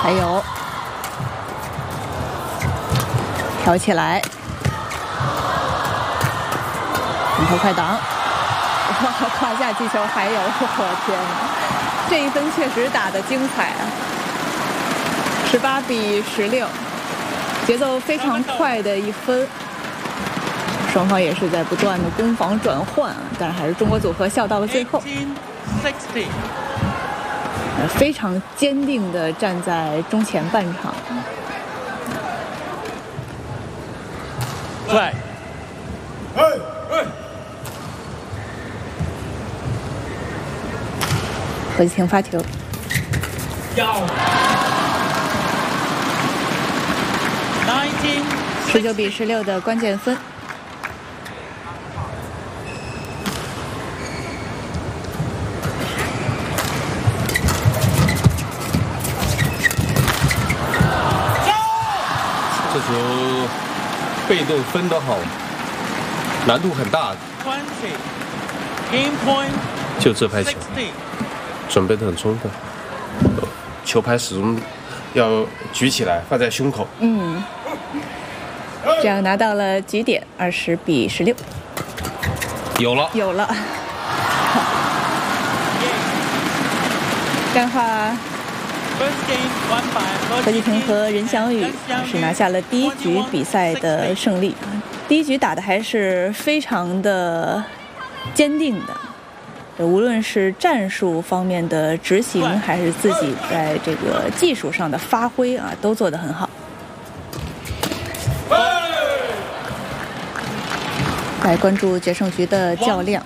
还有挑起来，顶头快挡，哇，胯下击球还有，我天哪，这一分确实打得精彩啊！18比16，节奏非常快的一分。双方也是在不断的攻防转换啊，但是还是中国组合笑到了最后。非常坚定地站在中前半场。 对。 何继霆发球。19比16的关键分。 这球背对分得好，难度很大。就这拍球，准备得很充分，球拍始终要举起来放在胸口。 这样拿到了局点，20比16。 有了。 这样的话，何继霆和任翔宇是拿下了第一局比赛的胜利。第一局打的还是非常的坚定的，无论是战术方面的执行，还是自己在这个技术上的发挥啊，都做得很好。来关注决胜局的较量。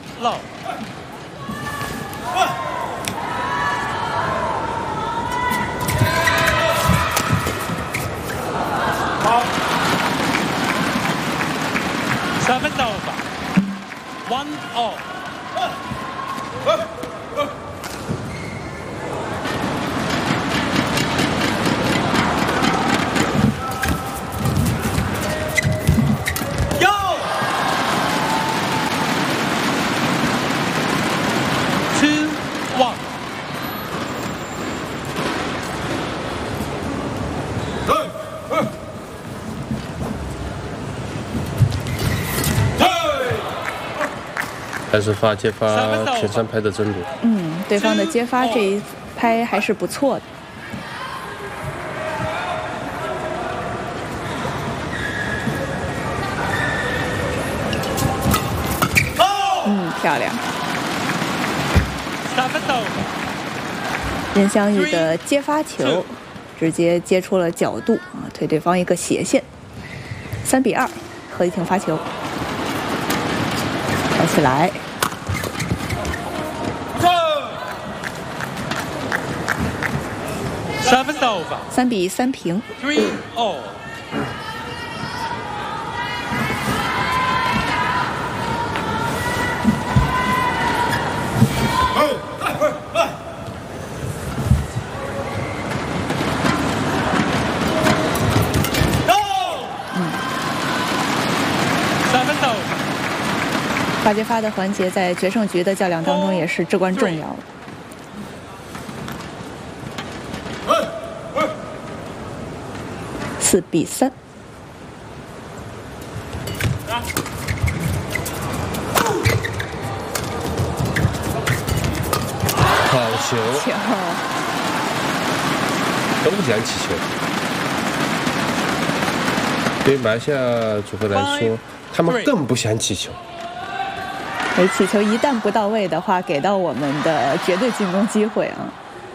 7 over 1 all。 还是接发前3拍的争夺。 对方的接发这一拍还是不错的。漂亮。任翔宇的接发球直接接出了角度啊，推对方一个斜线。3比2，何继霆发球，挑起来。3比3平。发接发的环节在决胜局的较量当中也是至关重要的。4比3。 好球！都不想起球。对于马来西亚组合来说，他们更不想起球。 起球一旦不到位的话，给到我们的绝对进攻机会啊！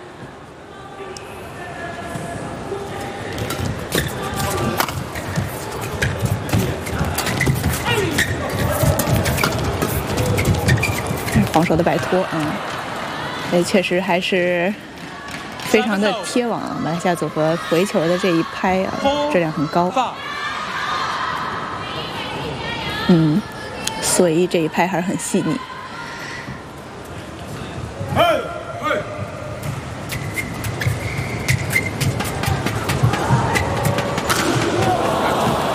防守的摆脱，确实还是非常的贴网啊！马来西亚组合回球的这一拍啊，质量很高。所以这一拍还是很细腻。